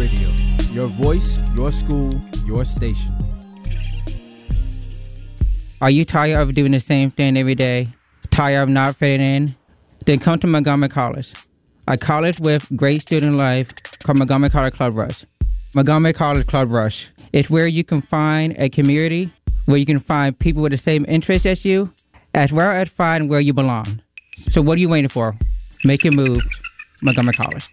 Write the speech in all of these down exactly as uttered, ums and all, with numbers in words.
Radio. Your voice, your school, your station. Are you tired of doing the same thing every day? Tired of not fitting in? Then come to Montgomery College, a college with great student life called Montgomery College Club Rush. Montgomery College Club Rush. It's where you can find a community, where you can find people with the same interests as you, as well as find where you belong. So what are you waiting for? Make your move. Montgomery College.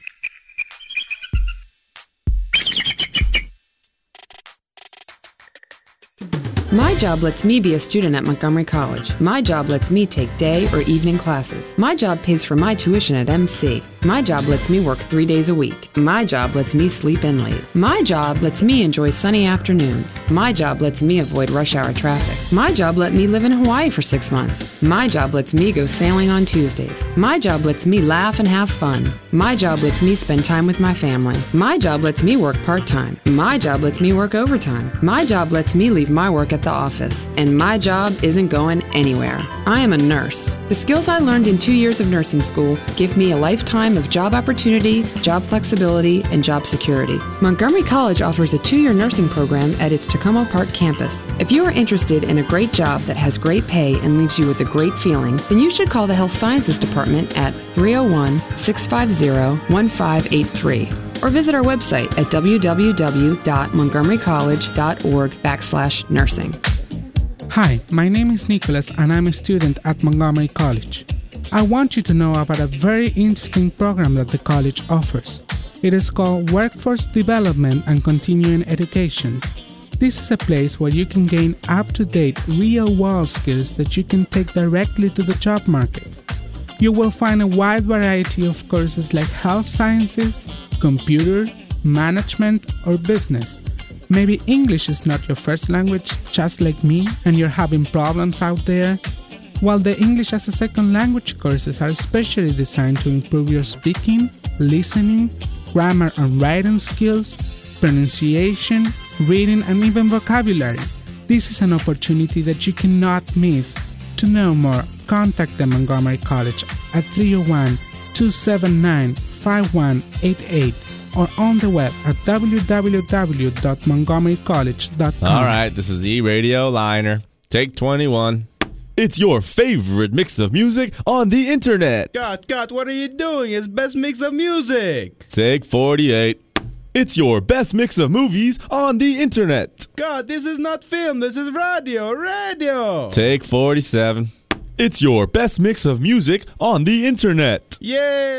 My job lets me be a student at Montgomery College. My job lets me take day or evening classes. My job pays for my tuition at M C. My job lets me work three days a week. My job lets me sleep in late. My job lets me enjoy sunny afternoons. My job lets me avoid rush hour traffic. My job let me live in Hawaii for six months. My job lets me go sailing on Tuesdays. My job lets me laugh and have fun. My job lets me spend time with my family. My job lets me work part-time. My job lets me work overtime. My job lets me leave my work at the office. And my job isn't going anywhere. I am a nurse. The skills I learned in two years of nursing school give me a lifetime of job opportunity, job flexibility, and job security. Montgomery College offers a two-year nursing program at its Tacoma Park campus. If you are interested in a great job that has great pay and leaves you with a great feeling, then you should call the Health Sciences Department at three oh one, six five zero, one five eight three or visit our website at www.montgomerycollege.org backslash nursing. Hi, my name is Nicholas and I'm a student at Montgomery College. I want you to know about a very interesting program that the college offers. It is called Workforce Development and Continuing Education. This is a place where you can gain up-to-date, real-world skills that you can take directly to the job market. You will find a wide variety of courses like health sciences, computer, management, or business. Maybe English is not your first language, just like me, and you're having problems out there. While the English as a second language courses are especially designed to improve your speaking, listening, grammar and writing skills, pronunciation, reading, and even vocabulary. This is an opportunity that you cannot miss. To know more, contact the Montgomery College at three oh one, two seven nine, five one eight eight or on the web at w w w dot montgomery college dot com. All right, this is E-Radio Liner. Take twenty-one. It's your favorite mix of music on the internet. God, God, what are you doing? It's best mix of music. Take forty-eight. It's your best mix of movies on the internet. God, this is not film. This is radio. Radio. Take forty-seven. It's your best mix of music on the internet. Yeah.